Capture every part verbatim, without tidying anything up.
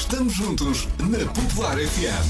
Estamos juntos na Popular F M.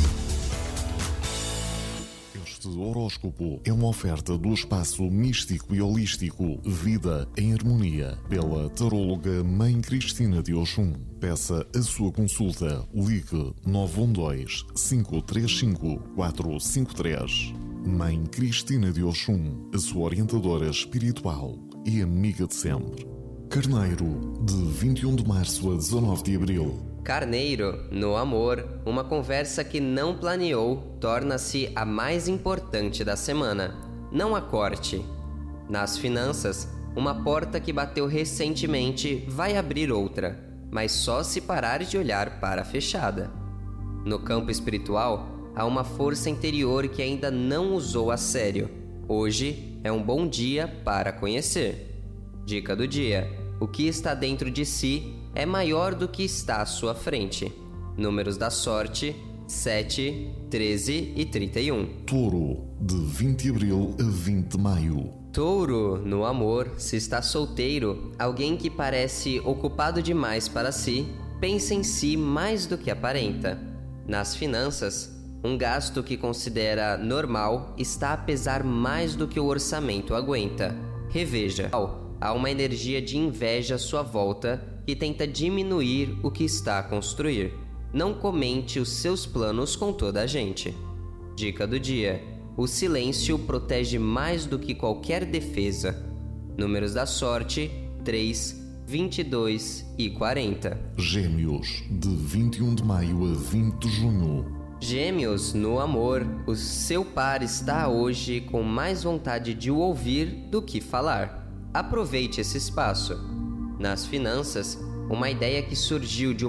Este horóscopo é uma oferta do espaço místico e holístico Vida em Harmonia, pela taróloga Mãe Cristina de Oxum. Peça a sua consulta. Ligue nove um dois, cinco três cinco, quatro cinco três. Mãe Cristina de Oxum, a sua orientadora espiritual e amiga de sempre. Carneiro, de vinte e um de março a dezanove de abril. Carneiro, no amor, uma conversa que não planeou torna-se a mais importante da semana. Não a corte. Nas finanças, uma porta que bateu recentemente vai abrir outra, mas só se parar de olhar para a fechada. No campo espiritual, há uma força interior que ainda não usou a sério. Hoje é um bom dia para conhecer. Dica do dia: o que está dentro de si é maior do que está à sua frente. Números da sorte: sete, treze e trinta e um. Touro, de vinte de abril a vinte de maio. Touro, no amor, se está solteiro, alguém que parece ocupado demais para si, pensa em si mais do que aparenta. Nas finanças, um gasto que considera normal está a pesar mais do que o orçamento aguenta. Reveja. Há uma energia de inveja à sua volta que tenta diminuir o que está a construir. Não comente os seus planos com toda a gente. Dica do dia: o silêncio protege mais do que qualquer defesa. Números da sorte: três, vinte e dois e quarenta. Gêmeos, de vinte e um de maio a vinte de junho. Gêmeos, no amor, o seu par está hoje com mais vontade de o ouvir do que falar. Aproveite esse espaço. Nas finanças, uma ideia que surgiu de